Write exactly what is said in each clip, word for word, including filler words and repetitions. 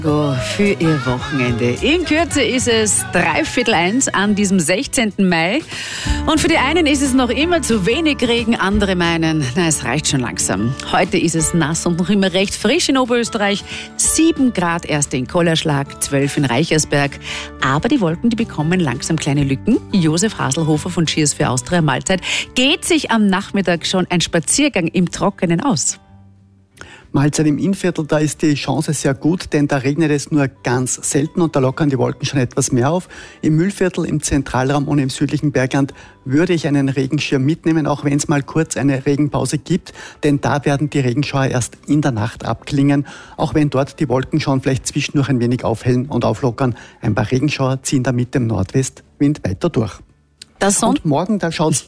Für Ihr Wochenende. In Kürze ist es dreiviertel eins an diesem sechzehnten Mai. Und für die einen ist es noch immer zu wenig Regen, andere meinen, na, es reicht schon langsam. Heute ist es nass und noch immer recht frisch in Oberösterreich. sieben Grad erst in Kollerschlag, zwölf in Reichersberg. Aber die Wolken, die bekommen langsam kleine Lücken. Josef Haselhofer von Cheers für Austria Mahlzeit. Geht sich am Nachmittag schon ein Spaziergang im Trockenen aus? Mahlzeit im Innviertel, da ist die Chance sehr gut, denn da regnet es nur ganz selten und da lockern die Wolken schon etwas mehr auf. Im Mühlviertel, im Zentralraum und im südlichen Bergland würde ich einen Regenschirm mitnehmen, auch wenn es mal kurz eine Regenpause gibt, denn da werden die Regenschauer erst in der Nacht abklingen, auch wenn dort die Wolken schon vielleicht zwischendurch ein wenig aufhellen und auflockern. Ein paar Regenschauer ziehen da mit dem Nordwestwind weiter durch. Das und morgen, da schaut's...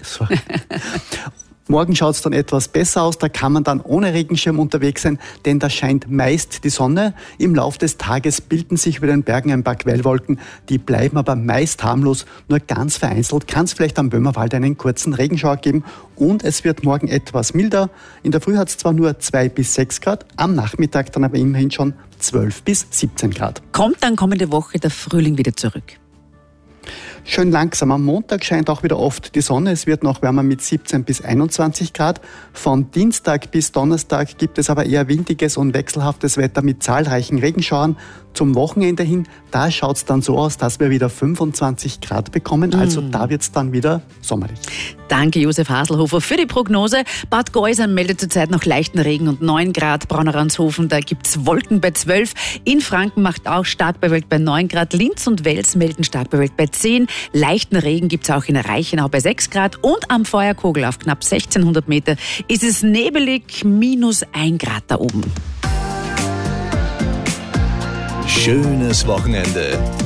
Morgen schaut es dann etwas besser aus, da kann man dann ohne Regenschirm unterwegs sein, denn da scheint meist die Sonne. Im Laufe des Tages bilden sich über den Bergen ein paar Quellwolken, die bleiben aber meist harmlos, nur ganz vereinzelt kann es vielleicht am Böhmerwald einen kurzen Regenschauer geben und es wird morgen etwas milder. In der Früh hat es zwar nur zwei bis sechs Grad, am Nachmittag dann aber immerhin schon zwölf bis siebzehn Grad. Kommt dann kommende Woche der Frühling wieder zurück? Schön langsam. Am Montag scheint auch wieder oft die Sonne. Es wird noch wärmer mit siebzehn bis einundzwanzig Grad. Von Dienstag bis Donnerstag gibt es aber eher windiges und wechselhaftes Wetter mit zahlreichen Regenschauern. Zum Wochenende hin, da schaut es dann so aus, dass wir wieder fünfundzwanzig Grad bekommen. Also mm. da wird es dann wieder sommerlich. Danke, Josef Haselhofer, für die Prognose. Bad Geusern meldet zurzeit noch leichten Regen und neun Grad. Braunerandshofen, da gibt es Wolken bei zwölf. In Franken macht auch stark bewölkt bei neun Grad. Linz und Wels melden stark bewölkt bei zehn. Leichten Regen gibt es auch in Reichenau bei sechs Grad. Und am Feuerkogel auf knapp sechzehnhundert Meter ist es nebelig, minus ein Grad da oben. Schönes Wochenende